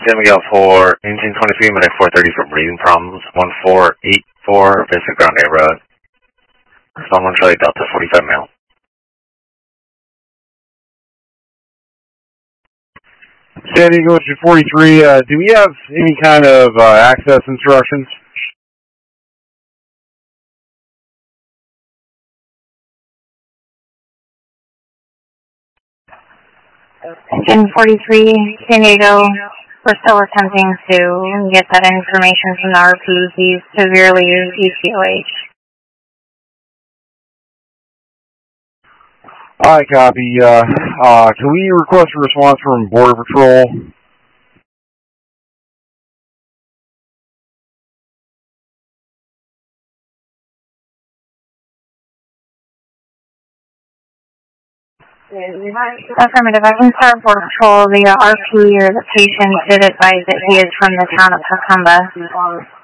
San Miguel for engine 23, minute 430 for breathing problems, 1484 Vista Grande Road. Someone Charlie Delta 45 mile. San Diego 43, do we have any kind of access instructions? Engine 43, San Diego, we're still attempting to get that information from the RP. He's severely ECOH. Alright, copy. Can we request a response from Border Patrol? Affirmative. I can start Border Patrol. The RP or the patient did advise that he is from the town of Tacumba.